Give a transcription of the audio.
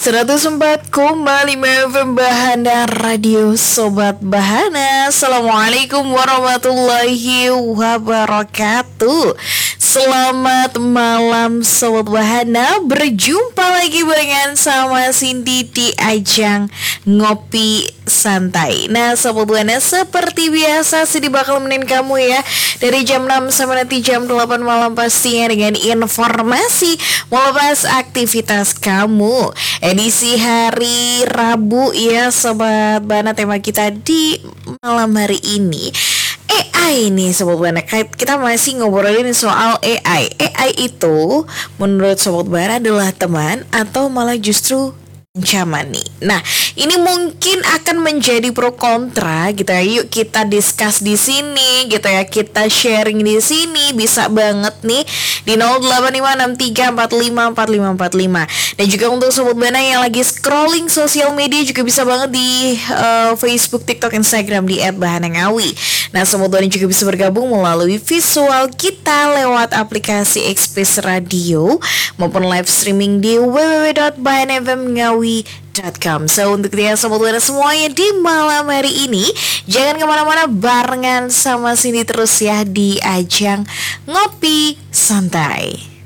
104,5 FM Bahana Radio Sobat Bahana. Assalamualaikum warahmatullahi wabarakatuh. Selamat malam Sobat Bahana. Berjumpa lagi barengan sama Cindy di ajang Ngopi Santai. Nah Sobat Bahana, seperti biasa Cindy bakal menemani kamu ya dari jam 6 sampai nanti jam 8 malam, pastinya dengan informasi melepas aktivitas kamu. Edisi hari Rabu ya Sobat Bahana, tema kita di malam hari ini AI nih Sobat Bahana. Kita masih ngobrolin soal AI. AI itu menurut Sobat Bahana adalah teman atau malah justru ancaman nih. Nah, ini mungkin akan menjadi pro kontra gitu ya. Yuk kita discuss di sini gitu ya. Kita sharing di sini, bisa banget nih di 085634545545. Dan juga untuk Sobat Bahana yang lagi scrolling sosial media juga bisa banget di Facebook, TikTok, Instagram di @bahanangawi. Nah, Sobat Bahana juga bisa bergabung melalui visual kita lewat aplikasi Express Radio maupun live streaming di www.bahanfmngawi.com. So untuk dia Sobat Bahana semuanya di malam hari ini, jangan kemana-mana, barengan sama Cindy terus ya di ajang Ngopi Santai.